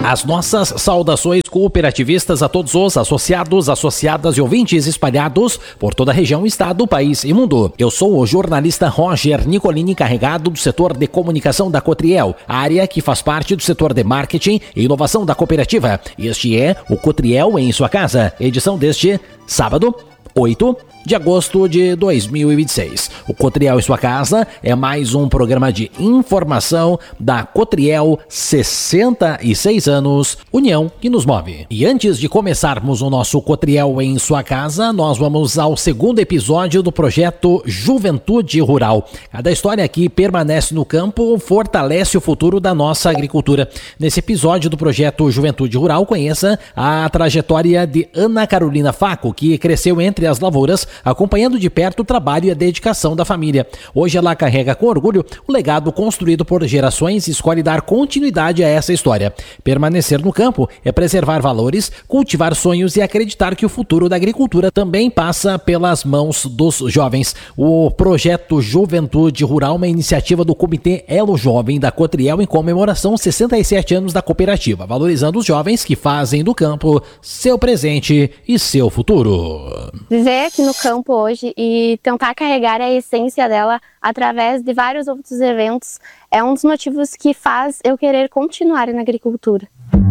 As nossas saudações cooperativistas a todos os associados, associadas e ouvintes espalhados por toda a região, estado, país e mundo. Eu sou o jornalista Roger Nicolini, encarregado do setor de comunicação da Cotriel, área que faz parte do setor de marketing e inovação da cooperativa. Este é o Cotriel em sua casa, edição deste sábado, 8 de agosto de 2026. O Cotriel em sua casa é mais um programa de informação da Cotriel, 66 anos, união que nos move. E antes de começarmos o nosso Cotriel em sua casa, nós vamos ao segundo episódio do projeto Juventude Rural. Cada história que permanece no campo fortalece o futuro da nossa agricultura. Nesse episódio do projeto Juventude Rural, conheça a trajetória de Ana Carolina Faco, que cresceu entre as lavouras, acompanhando de perto o trabalho e a dedicação da família. Hoje ela carrega com orgulho o legado construído por gerações e escolhe dar continuidade a essa história. Permanecer no campo é preservar valores, cultivar sonhos e acreditar que o futuro da agricultura também passa pelas mãos dos jovens. O projeto Juventude Rural é uma iniciativa do Comitê Elo Jovem da Cotriel em comemoração aos 67 anos da cooperativa, valorizando os jovens que fazem do campo seu presente e seu futuro. Viver aqui no campo hoje e tentar carregar a essência dela através de vários outros eventos é um dos motivos que faz eu querer continuar na agricultura.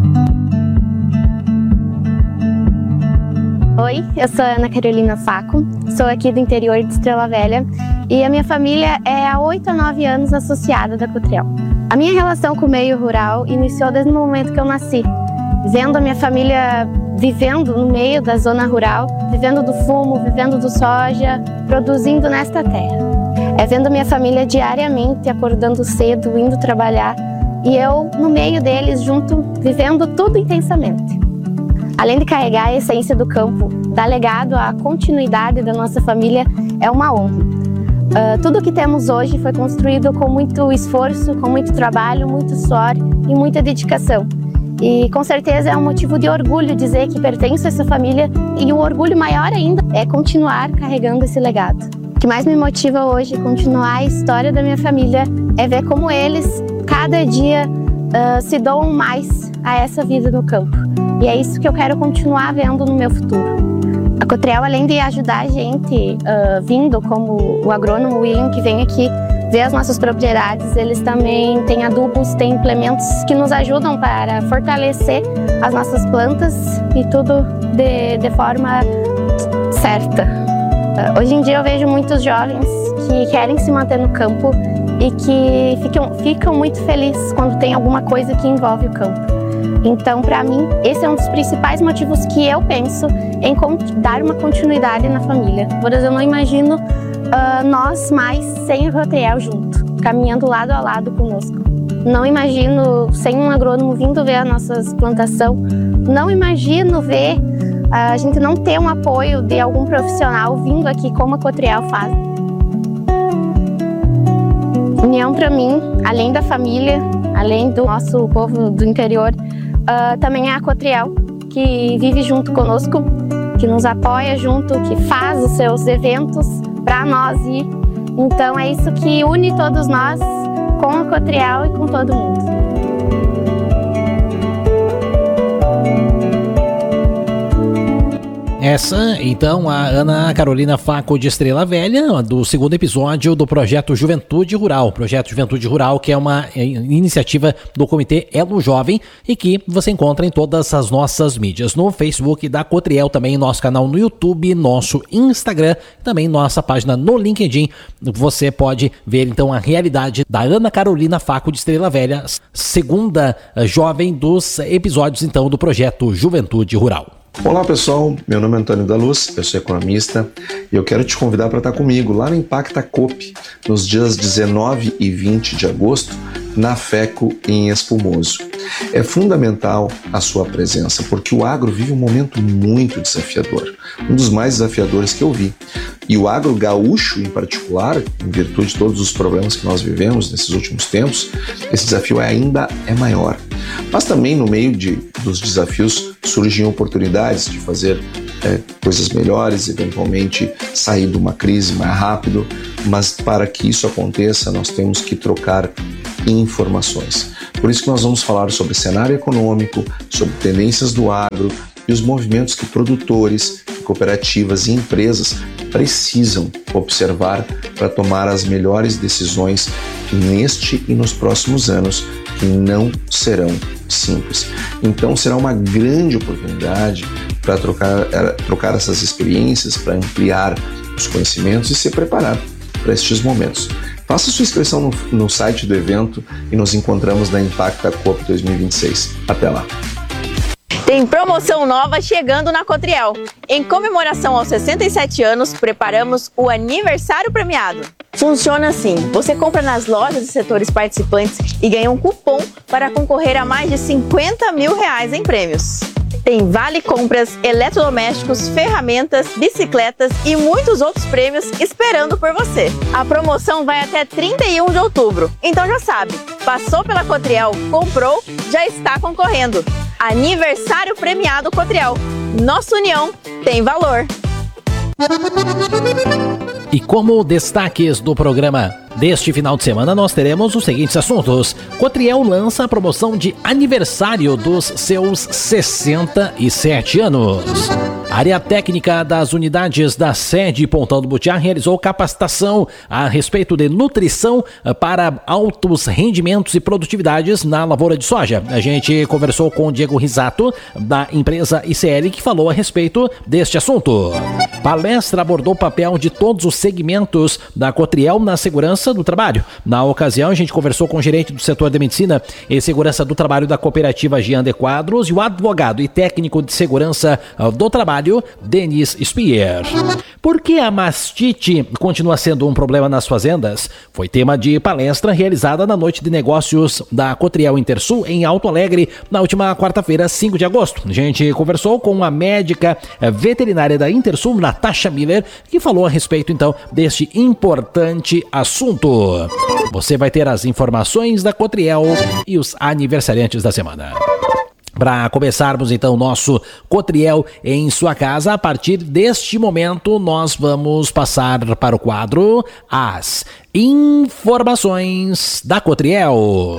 Oi, eu sou a Ana Carolina Faco, sou aqui do interior de Estrela Velha e a minha família é há 8 a 9 anos associada da Cotriel. A minha relação com o meio rural iniciou desde o momento que eu nasci, vendo a minha família vivendo no meio da zona rural, vivendo do fumo, vivendo do soja, produzindo nesta terra. É vendo a minha família diariamente acordando cedo, indo trabalhar e eu no meio deles junto, vivendo tudo intensamente. Além de carregar a essência do campo, dar legado à continuidade da nossa família é uma honra. Tudo que temos hoje foi construído com muito esforço, com muito trabalho, muito suor e muita dedicação. E com certeza é um motivo de orgulho dizer que pertenço a essa família e o orgulho maior ainda é continuar carregando esse legado. O que mais me motiva hoje a continuar a história da minha família é ver como eles, cada dia, se doam mais a essa vida no campo. E é isso que eu quero continuar vendo no meu futuro. A Cotriel, além de ajudar a gente, vindo como o agrônomo William, que vem aqui ver as nossas propriedades, eles também têm adubos, têm implementos que nos ajudam para fortalecer as nossas plantas e tudo de forma certa. Hoje em dia eu vejo muitos jovens que querem se manter no campo e que ficam muito felizes quando tem alguma coisa que envolve o campo. Então, para mim, esse é um dos principais motivos que eu penso em dar uma continuidade na família. Por exemplo, eu não imagino nós mais sem a Cotriel junto, caminhando lado a lado conosco. Não imagino sem um agrônomo vindo ver a nossa plantação. Não imagino ver a gente não ter um apoio de algum profissional vindo aqui como a Cotriel faz. União para mim, além da família, além do nosso povo do interior, também é a Cotriel, que vive junto conosco, que nos apoia junto, que faz os seus eventos para nós ir. Então é isso que une todos nós com a Cotriel e com todo mundo. Essa, então, a Ana Carolina Faco de Estrela Velha, do segundo episódio do projeto Juventude Rural. Projeto Juventude Rural, que é uma iniciativa do Comitê Elo Jovem e que você encontra em todas as nossas mídias. No Facebook da Cotriel, também nosso canal no YouTube, nosso Instagram, também nossa página no LinkedIn. Você pode ver, então, a realidade da Ana Carolina Faco de Estrela Velha, segunda jovem dos episódios, então, do projeto Juventude Rural. Olá pessoal, meu nome é Antônio da Luz, eu sou economista e eu quero te convidar para estar comigo lá no Impacta Coop nos dias 19 e 20 de agosto na FECO em Espumoso. É fundamental a sua presença porque o agro vive um momento muito desafiador, um dos mais desafiadores que eu vi. E o agro gaúcho em particular, em virtude de todos os problemas que nós vivemos nesses últimos tempos, esse desafio ainda é maior. Mas também no meio dos desafios surgem oportunidades de fazer coisas melhores, eventualmente sair de uma crise mais rápido, mas para que isso aconteça nós temos que trocar informações. Por isso que nós vamos falar sobre cenário econômico, sobre tendências do agro e os movimentos que produtores, cooperativas e empresas precisam observar para tomar as melhores decisões neste e nos próximos anos, que não serão simples. Então será uma grande oportunidade para trocar essas experiências, para ampliar os conhecimentos e se preparar para estes momentos. Faça sua inscrição no site do evento e nos encontramos na Impacta Coop 2026. Até lá! Tem promoção nova chegando na Cotriel. Em comemoração aos 67 anos, preparamos o aniversário premiado. Funciona assim: você compra nas lojas e setores participantes e ganha um cupom para concorrer a mais de R$50 mil em prêmios. Tem vale compras, eletrodomésticos, ferramentas, bicicletas e muitos outros prêmios esperando por você. A promoção vai até 31 de outubro. Então já sabe, passou pela Cotriel, comprou, já está concorrendo. Aniversário premiado Cotriel. Nossa união tem valor. E como destaques do programa deste final de semana, nós teremos os seguintes assuntos. Cotriel lança a promoção de aniversário dos seus 67 anos. A área técnica das unidades da sede Pontão do Butiá realizou capacitação a respeito de nutrição para altos rendimentos e produtividades na lavoura de soja. A gente conversou com o Diego Risato, da empresa ICL, que falou a respeito deste assunto. Palestra abordou o papel de todos os segmentos da Cotriel na segurança do trabalho. Na ocasião, a gente conversou com o gerente do setor de medicina e segurança do trabalho da cooperativa Jean de Quadros e o advogado e técnico de segurança do trabalho, Denis Spier. Por que a mastite continua sendo um problema nas fazendas? Foi tema de palestra realizada na noite de negócios da Cotriel Intersul em Alto Alegre, na última quarta-feira, 5 de agosto. A gente conversou com a médica veterinária da Intersul, Natasha Miller, que falou a respeito, então, deste importante assunto. Você vai ter as informações da Cotriel e os aniversariantes da semana. Para começarmos então o nosso Cotriel em sua casa, a partir deste momento nós vamos passar para o quadro As Informações da Cotriel.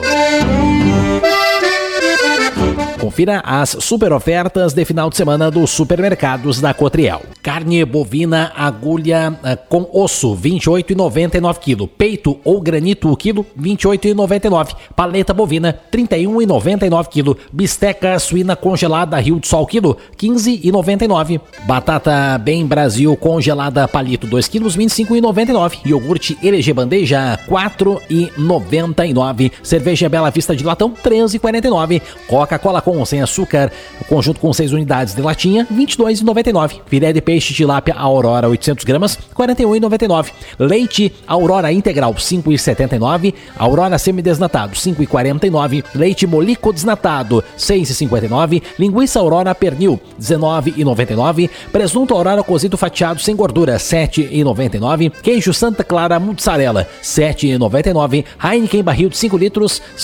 Confira as super ofertas de final de semana dos supermercados da Cotriel. Carne bovina agulha com osso, R$ 28,99 kg. Peito ou granito o quilo, R$ 28,99. Paleta bovina, R$ 31,99 kg. Bisteca suína congelada Rio do Sol quilo, R$ 15,99. Batata Bem Brasil congelada palito 2 kg, R$ 25,99. Iogurte LG bandeja, R$ 4,99. Cerveja Bela Vista de latão, R$ 13,49. Coca-Cola com sem açúcar, conjunto com 6 unidades de latinha, R$ 22,99. Filé de peixe tilápia Aurora 800 gramas, R$ 41,99. Leite Aurora integral, R$ 5,79. Aurora semidesnatado, R$ 5,49. Leite Molico desnatado, R$ 6,59. Linguiça Aurora pernil, R$ 19,99. Presunto Aurora cozido fatiado sem gordura, R$ 7,99. Queijo Santa Clara mussarela, R$ 7,99. Heineken barril de 5 litros, R$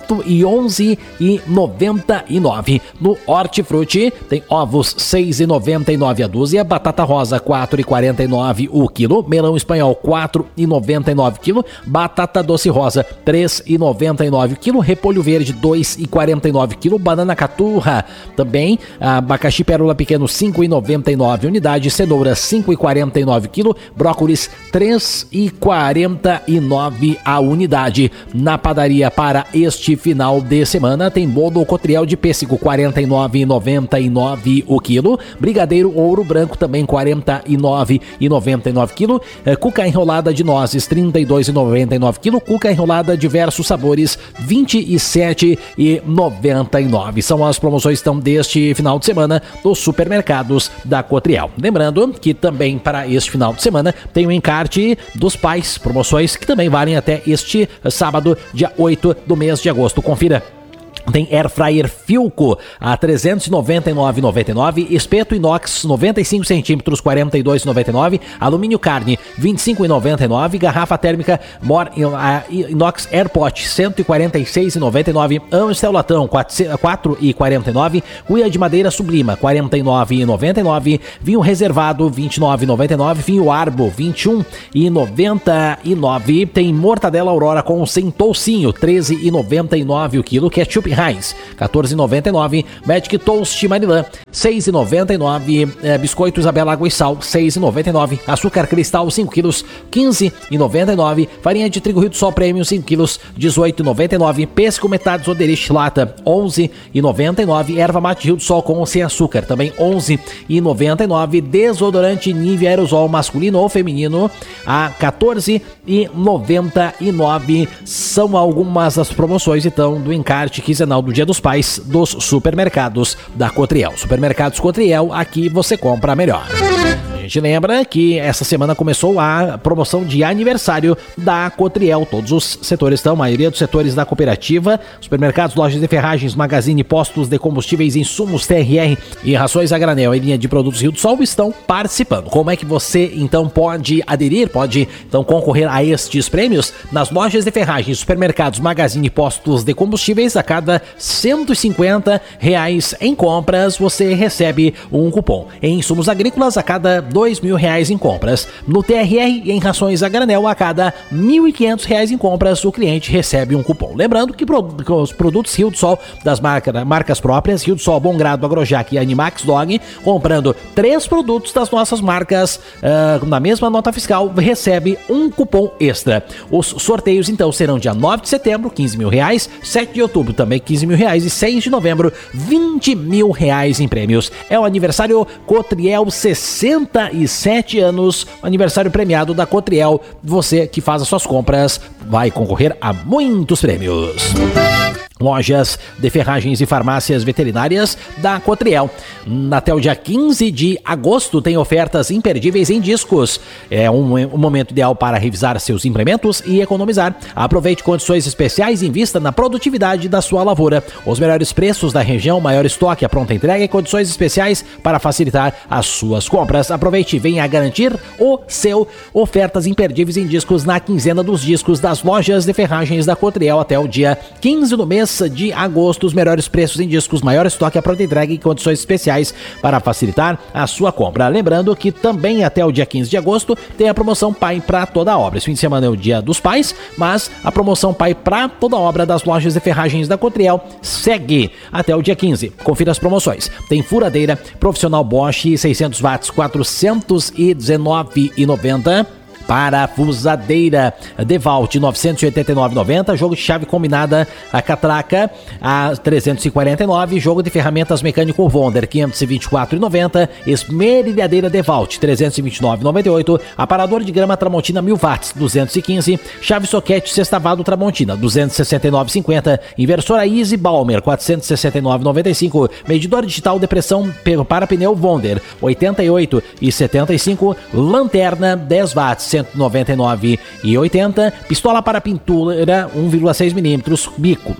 111,99. No Hortifruti tem ovos R$ 6,99 a dúzia, batata rosa R$ 4,49 o quilo, melão espanhol R$ 4,99 o quilo, batata doce rosa R$ 3,99 o quilo, repolho verde R$ 2,49 o quilo, banana caturra também, abacaxi pérola pequeno R$ 5,99 unidade, cenoura R$ 5,49 o quilo, brócolis R$ 3,49 a unidade. Na padaria para este final de semana tem bolo Cotriel de pêssego R$ 49,99 o quilo, brigadeiro Ouro Branco também R$ 49,99 quilo, cuca enrolada de nozes R$ 32,99 quilo, cuca enrolada diversos sabores R$ 27,99. São as promoções então deste final de semana dos supermercados da Cotriel. Lembrando que também para este final de semana tem o encarte dos pais, promoções que também valem até este sábado, dia 8 do mês de agosto. Confira Tem Air Fryer Philco a R$ 399,99, espeto inox 95 centímetros, R$ 42,99, alumínio carne R$ 25,99, garrafa térmica More inox Airpot R$ 146,99, Amstel latão R$ 4,49, cuia de madeira Sublima R$ 49,99, vinho reservado R$ 29,99, vinho Arbo R$ 21,99, tem mortadela Aurora com sem toucinho R$ 13,99 o quilo, ketchup Heinz, R$ 14,99, Magic Toast Marilã, R$ 6,99, biscoito Isabela Água e Sal, R$ 6,99, açúcar cristal 5 quilos, R$ 15,99, farinha de trigo Rio do Sol Premium 5 quilos, R$ 18,99, pesco metade Oderich Lata, R$ 11,99, erva mate Rio do Sol com ou sem açúcar, também R$ 11,99, desodorante Nivea aerosol masculino ou feminino a R$ 14,99, são algumas das promoções então do encarte quinzenal do Dia dos Pais dos supermercados da Cotriel. Supermercados Cotriel, aqui você compra melhor. A gente lembra que essa semana começou a promoção de aniversário da Cotriel. Todos os setores estão, a maioria dos setores da cooperativa, supermercados, lojas de ferragens, magazine, postos de combustíveis, insumos, TRR e rações a granel e linha de produtos Rio do Sol estão participando. Como é que você então pode aderir, pode então concorrer a estes prêmios? Nas lojas de ferragens, supermercados, magazine e postos de combustíveis, a cada R$ 150 em compras, você recebe um cupom. Em insumos agrícolas, a cada R$ 2.000 em compras. No TRR e em rações a granel, a cada R$ 1.500 em compras, o cliente recebe um cupom. Lembrando que os produtos Rio do Sol das marcas próprias, Rio do Sol, Bom Grado, Agrojac e Animax Dog, comprando 3 produtos das nossas marcas na mesma nota fiscal, recebe um cupom extra. Os sorteios então serão dia 9 de setembro, R$ 15.000, 7 de outubro também R$ 15.000 e 6 de novembro, R$ 20.000 em prêmios. É o aniversário Cotriel, 67 anos, aniversário premiado da Cotriel. Você que faz as suas compras vai concorrer a muitos prêmios. Lojas de ferragens e farmácias veterinárias da Cotriel. Até o dia 15 de agosto tem ofertas imperdíveis em discos. É um momento ideal para revisar seus implementos e economizar. Aproveite condições especiais e invista na produtividade da sua lavoura. Os melhores preços da região, maior estoque, a pronta entrega e condições especiais para facilitar as suas compras. Aproveite e venha garantir o seu. Ofertas imperdíveis em discos na quinzena dos discos das lojas de ferragens da Cotriel até o dia 15 do mês de agosto. Os melhores preços em discos, maior estoque, a pronta entrega e condições especiais para facilitar a sua compra. Lembrando que também até o dia 15 de agosto tem a promoção Pai para toda a obra. Esse fim de semana é o Dia dos Pais, mas a promoção Pai para toda a obra das lojas de ferragens da Cotriel segue até o dia 15. Confira as promoções. Tem furadeira profissional Bosch 600 watts, R$ 419,90. Parafusadeira DeWalt 989,90, jogo de chave combinada a catraca a 349, jogo de ferramentas mecânico Wonder 524,90, esmerilhadeira DeWalt 329,98, aparador de grama Tramontina 1000 watts 215, chave soquete sextavado Tramontina 269,50, inversora Easy Balmer 469,95, medidor digital de pressão para pneu Wonder 88,75, lanterna 10 watts 199,80, pistola para pintura 1,6 mm, bico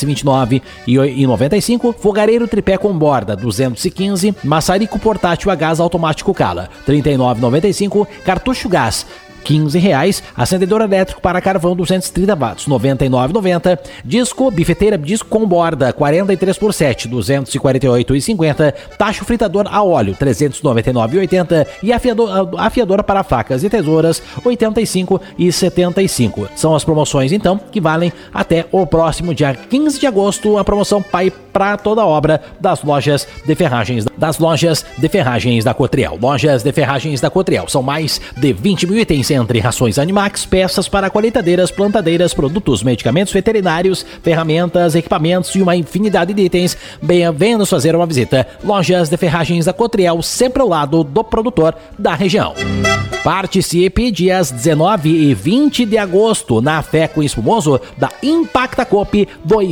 229,95, fogareiro tripé com borda 215, maçarico portátil a gás automático Cala 39,95, cartucho gás R$15, acendedor elétrico para carvão 230 watts, R$ 99,90, disco, bifeteira disco com borda 43x7, R$ 248,50, tacho fritador a óleo R$ 399,80 e afiador para facas e tesouras R$ 85,75. São as promoções então que valem até o próximo dia 15 de agosto, a promoção Pai para toda a obra das lojas de ferragens da Cotriel. Lojas de ferragens da Cotriel, são mais de 20 mil itens entre rações Animax, peças para colheitadeiras, plantadeiras, produtos, medicamentos veterinários, ferramentas, equipamentos e uma infinidade de itens. Venha nos fazer uma visita. Lojas de ferragens da Cotriel, sempre ao lado do produtor da região. Participe dias 19 e 20 de agosto na FECO Espumoso da Impacta Coop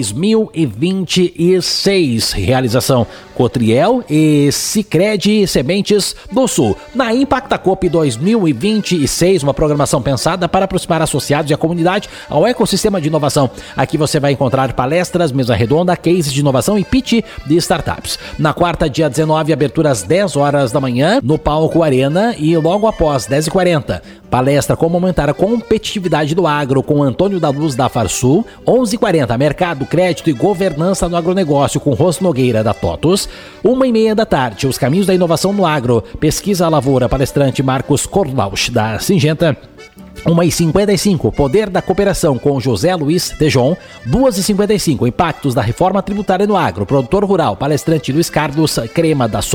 2026. Realização Cotriel e Sicredi Sementes do Sul. Na Impacta Coop 2026, uma programação pensada para aproximar associados e a comunidade ao ecossistema de inovação. Aqui você vai encontrar palestras, mesa redonda, cases de inovação e pitch de startups. Na quarta, dia 19, abertura às 10 horas da manhã, no palco Arena, e logo após, 10h40, palestra Como Aumentar a Competitividade do Agro, com Antônio da Luz, da Farsul. 11h40, Mercado, Crédito e Governança no Agronegócio, com Ros Nogueira, da TOTUS. 1h30 da tarde, Os Caminhos da Inovação no Agro, Pesquisa à Lavoura, palestrante Marcos Korlausch, da Singenta. 1h55, Poder da Cooperação, com José Luiz Tejon. 2h55, Impactos da Reforma Tributária no Agro, produtor rural, palestrante Luiz Carlos Crema, da